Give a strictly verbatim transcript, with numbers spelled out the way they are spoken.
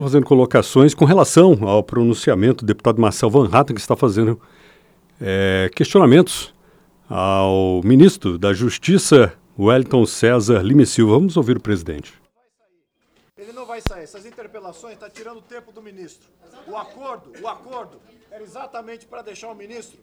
Fazendo colocações com relação ao pronunciamento do deputado Marcel Van Hatten, que está fazendo é, questionamentos ao ministro da Justiça, Wellington César Lima e Silva. Vamos ouvir o presidente. Ele não vai sair. Essas interpelações estão tirando o tempo do ministro. O acordo, o acordo era exatamente para deixar o ministro